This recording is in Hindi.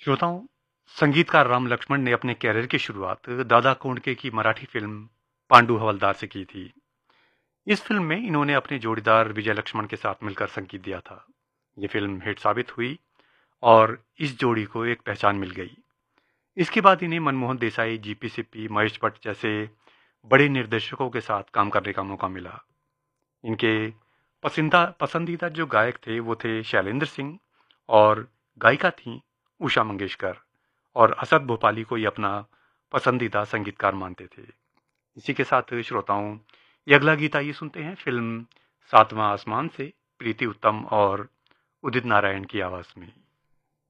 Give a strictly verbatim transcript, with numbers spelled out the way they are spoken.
श्रोताओं, संगीतकार राम लक्ष्मण ने अपने कैरियर की शुरुआत दादा कोंडके की मराठी फिल्म पांडु हवलदार से की थी। इस फिल्म में इन्होंने अपने जोड़ीदार विजय लक्ष्मण के साथ मिलकर संगीत दिया था। ये फिल्म हिट साबित हुई और इस जोड़ी को एक पहचान मिल गई। इसके बाद इन्हें मनमोहन देसाई, जीपी सिप्पी, महेश भट्ट जैसे बड़े निर्देशकों के साथ काम करने का मौका मिला। इनके पसंदीदा पसंदीदा जो गायक थे वो थे शैलेंद्र सिंह और गायिका थी उषा मंगेशकर, और असद भोपाली को ही अपना पसंदीदा संगीतकार मानते थे। इसी के साथ श्रोताओं, ये अगला गीत आइए सुनते हैं फिल्म सातवां आसमान से, प्रीति उत्तम और उदित नारायण की आवाज में।